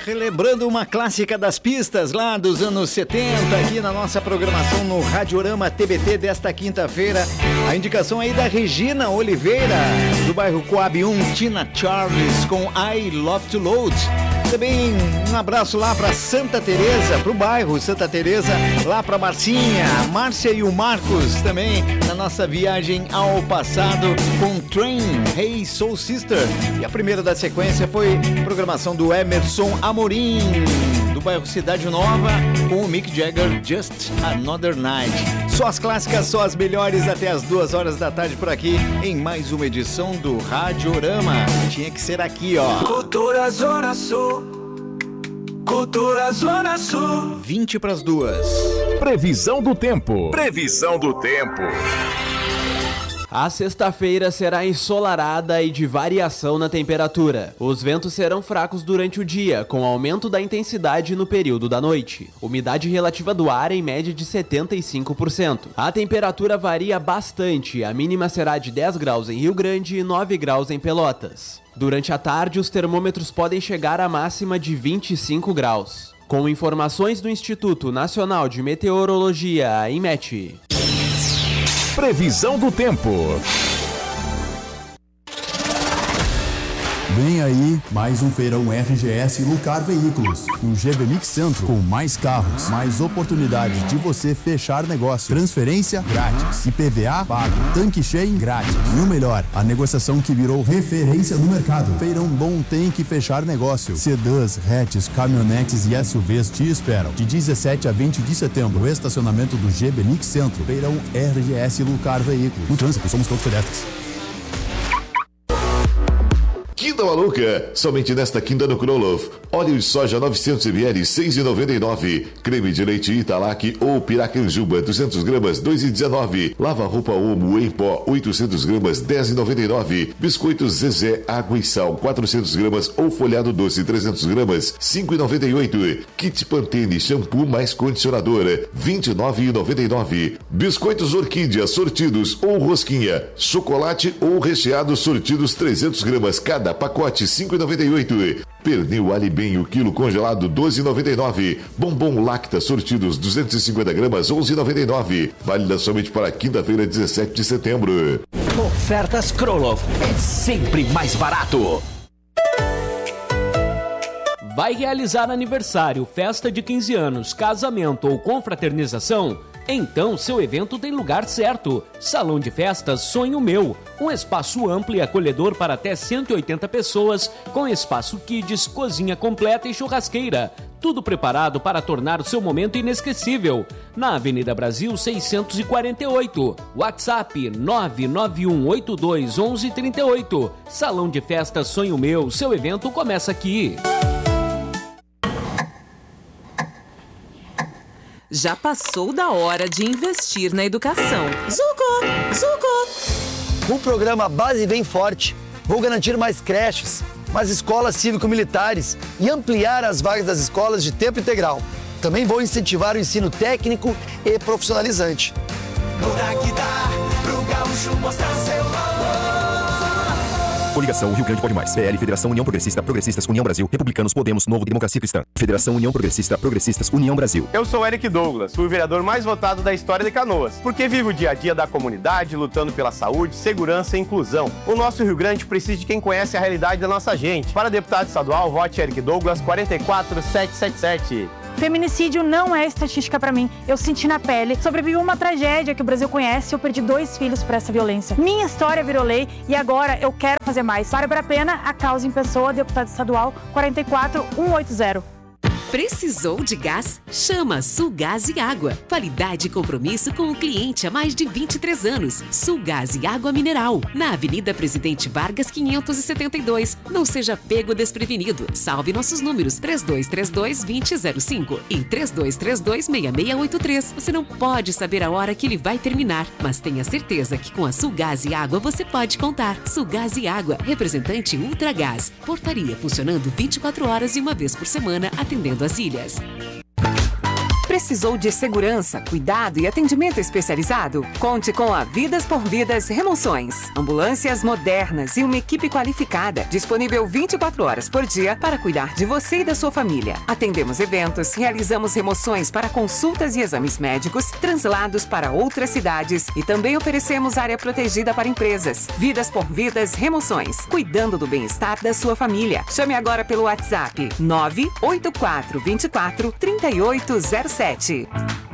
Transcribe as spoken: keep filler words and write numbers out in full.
Relembrando uma clássica das pistas lá dos anos setenta, aqui na nossa programação no Radiorama T B T desta quinta-feira. A indicação aí da Regina Oliveira, do bairro Coab um, Tina Charles com I Love to Load. Também um abraço lá para Santa Teresa, pro bairro Santa Teresa, lá para Marcinha, Márcia e o Marcos também na nossa viagem ao passado com Train, Hey Soul Sister. E a primeira da sequência foi programação do Emerson Amorim, do bairro Cidade Nova, com o Mick Jagger, Just Another Night. Só as clássicas, só as melhores até as duas horas da tarde por aqui, em mais uma edição do Radiorama. Tinha que ser aqui, ó. Cultura Zona Sul. Cultura Zona Sul. vinte para as duas. Previsão do tempo. Previsão do tempo. A sexta-feira será ensolarada e de variação na temperatura. Os ventos serão fracos durante o dia, com aumento da intensidade no período da noite. Umidade relativa do ar em média de setenta e cinco por cento. A temperatura varia bastante, a mínima será de dez graus em Rio Grande e nove graus em Pelotas. Durante a tarde, os termômetros podem chegar à máxima de vinte e cinco graus. Com informações do Instituto Nacional de Meteorologia, INMET. Previsão do tempo. Vem aí mais um feirão R G S Lucar Veículos, no G B Mix Centro, com mais carros, mais oportunidade de você fechar negócio, transferência grátis, I P V A pago, tanque cheio grátis. E o melhor, a negociação que virou referência no mercado. Feirão bom tem que fechar negócio. Sedãs, hatches, caminhonetes e S U Vs te esperam. De dezessete a vinte de setembro, o estacionamento do G B Mix Centro, feirão R G S Lucar Veículos. No trânsito, somos todos pedestres. Quinta maluca, somente nesta quinta no Kroloff. Óleo de soja novecentos mililitros, seis reais e noventa e nove centavos. Creme de leite Italac ou Piracanjuba, duzentas gramas, dois reais e dezenove centavos. Lava roupa Omo em pó, oitocentas gramas, dez reais e noventa e nove centavos. Biscoitos Zezé, água e sal, quatrocentas gramas ou folhado doce, trezentas gramas, cinco reais e noventa e oito centavos. Kit Pantene, shampoo mais condicionador, vinte e nove reais e noventa e nove centavos. Biscoitos Orquídea, sortidos ou rosquinha. Chocolate ou recheado, sortidos, trezentas gramas cada pacote, cinco reais e noventa e oito centavos. Pernil Alibem, o quilo congelado, doze reais e noventa e nove centavos. Bombom Lacta, sortidos, duzentas e cinquenta gramas, onze reais e noventa e nove centavos. Válida somente para quinta-feira, dezessete de setembro. Ofertas Kroloff é sempre mais barato. Vai realizar aniversário, festa de quinze anos, casamento ou confraternização? Então seu evento tem lugar certo. Salão de Festas Sonho Meu. Um espaço amplo e acolhedor para até cento e oitenta pessoas, com espaço kids, cozinha completa e churrasqueira. Tudo preparado para tornar o seu momento inesquecível. Na Avenida Brasil seiscentos e quarenta e oito. WhatsApp nove nove um oito dois um um três oito. Salão de Festas Sonho Meu. Seu evento começa aqui. Já passou da hora de investir na educação. Zuco! Zuco! Com o programa Base Vem Forte, vou garantir mais creches, mais escolas cívico-militares e ampliar as vagas das escolas de tempo integral. Também vou incentivar o ensino técnico e profissionalizante. Muda que dá pro gaúcho mostrar seu valor. Coligação Rio Grande Pode Mais. P L, Federação União Progressista, Progressistas, União Brasil, Republicanos, Podemos, Novo, Democracia Cristã. Federação União Progressista, Progressistas, União Brasil. Eu sou Eric Douglas, fui o vereador mais votado da história de Canoas, porque vivo o dia a dia da comunidade, lutando pela saúde, segurança e inclusão. O nosso Rio Grande precisa de quem conhece a realidade da nossa gente. Para deputado estadual, vote Eric Douglas, quatro quatro sete sete sete. Feminicídio não é estatística pra mim. Eu senti na pele. Sobrevivi a uma tragédia que o Brasil conhece e eu perdi dois filhos por essa violência. Minha história virou lei e agora eu quero fazer mais. Bárbara Pena, a causa em pessoa, deputado estadual, quatro quatro um oito zero. Precisou de gás? Chama Sulgás e Água. Qualidade e compromisso com o cliente há mais de vinte e três anos. Sulgás e Água Mineral. Na Avenida Presidente Vargas, quinhentos e setenta e dois. Não seja pego desprevenido. Salve nossos números três dois três dois, dois zero zero cinco e três dois três dois, seis seis oito três. Você não pode saber a hora que ele vai terminar, mas tenha certeza que com a Sulgás e Água você pode contar. Sulgás e Água, representante Ultragás. Portaria funcionando vinte e quatro horas e uma vez por semana, atendendo as ilhas. Precisou de segurança, cuidado e atendimento especializado? Conte com a Vidas por Vidas Remoções. Ambulâncias modernas e uma equipe qualificada, disponível vinte e quatro horas por dia para cuidar de você e da sua família. Atendemos eventos, realizamos remoções para consultas e exames médicos, translados para outras cidades e também oferecemos área protegida para empresas. Vidas por Vidas Remoções, cuidando do bem-estar da sua família. Chame agora pelo WhatsApp nove oito quatro dois quatro, três oito zero sete.